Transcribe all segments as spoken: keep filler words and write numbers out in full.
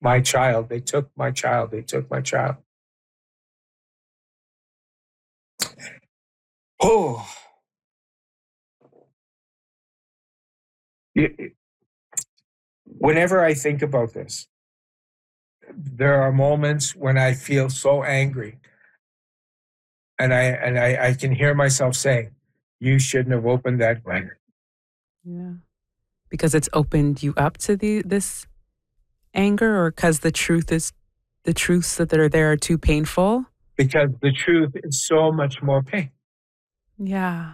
my child. They took my child. They took my child. Oh, it- whenever I think about this, there are moments when I feel so angry, and I and I, I can hear myself saying, "You shouldn't have opened that letter." Yeah. Because it's opened you up to the this anger, or because the truth is the truths that are there are too painful? Because the truth is so much more pain. Yeah.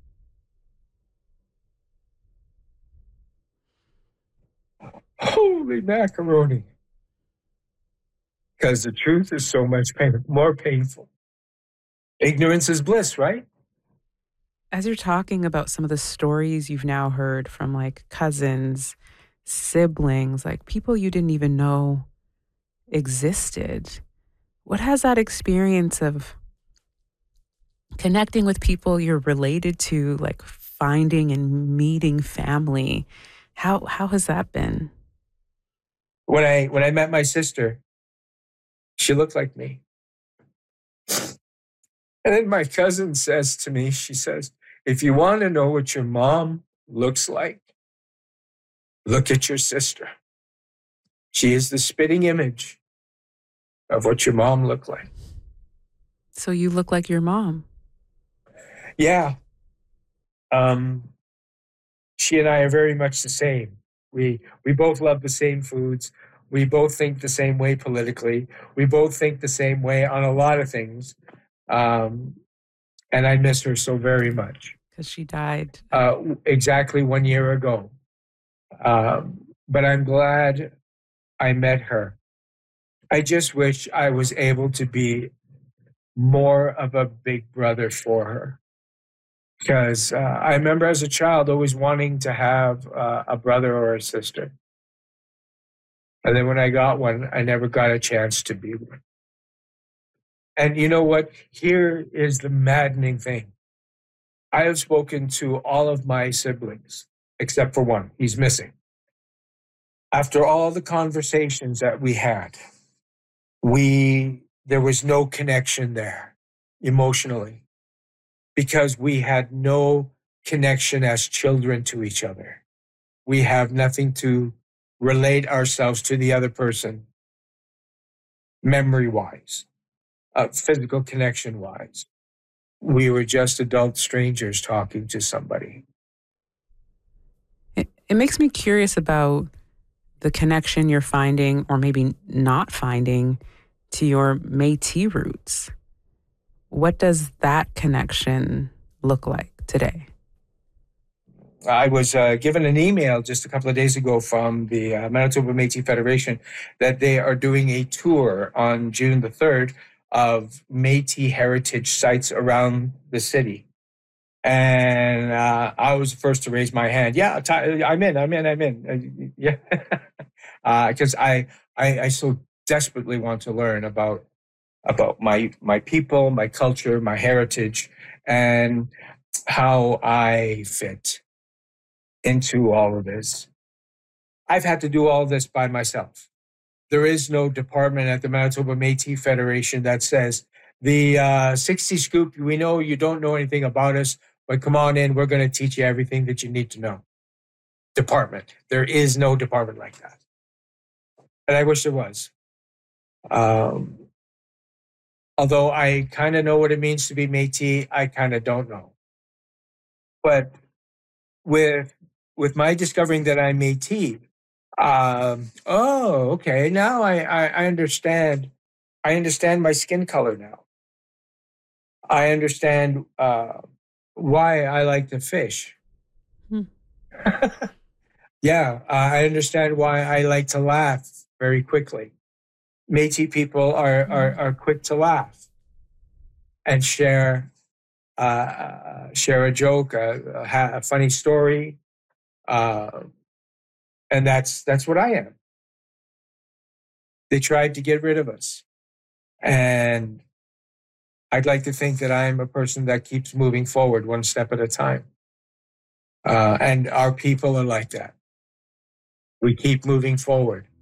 Holy macaroni! Because the truth is so much pain, more painful. Ignorance is bliss, right? As you're talking about some of the stories you've now heard from like cousins, siblings, like people you didn't even know existed, what has that experience of connecting with people you're related to, like finding and meeting family, how how has that been? When I when I met my sister, she looked like me. And then my cousin says to me, she says, if you want to know what your mom looks like, look at your sister. She is the spitting image of what your mom looked like. So you look like your mom. Yeah. Um, she and I are very much the same. We we both love the same foods. We both think the same way politically. We both think the same way on a lot of things. Um, and I miss her so very much. Because she died. Uh, exactly one year ago. Um, but I'm glad I met her. I just wish I was able to be more of a big brother for her. Because uh, I remember as a child always wanting to have uh, a brother or a sister. And then when I got one, I never got a chance to be one. And you know what? Here is the maddening thing. I have spoken to all of my siblings, except for one. He's missing. After all the conversations that we had, we there was no connection there emotionally because we had no connection as children to each other. We have nothing to relate ourselves to the other person memory wise, uh, physical connection wise. We were just adult strangers talking to somebody. It, it makes me curious about the connection you're finding, or maybe not finding, to your Métis roots. What does that connection look like today? I was uh, given an email just a couple of days ago from the uh, Manitoba Métis Federation that they are doing a tour on June the third of Métis heritage sites around the city. And uh, I was the first to raise my hand. Yeah, t- I'm in, I'm in, I'm in. Uh, yeah, because uh, I, I, I so desperately want to learn about about my my people, my culture, my heritage, and how I fit into all of this. I've had to do all this by myself. There is no department at the Manitoba Métis Federation that says, the uh, sixty Scoop, we know you don't know anything about us, but come on in, we're going to teach you everything that you need to know. Department. There is no department like that. And I wish there was. Um, although I kind of know what it means to be Métis, I kind of don't know. But with with my discovering that I'm Métis, um, oh, okay, now I, I, I understand. I understand my skin color now. I understand uh, why I like to fish. Hmm. Yeah, uh, I understand why I like to laugh very quickly. Métis people are, are, are quick to laugh and share uh, share a joke, a, a, a funny story, uh, and that's that's what I am. They tried to get rid of us, and I'd like to think that I'm a person that keeps moving forward one step at a time. Uh, and our people are like that. We keep moving forward.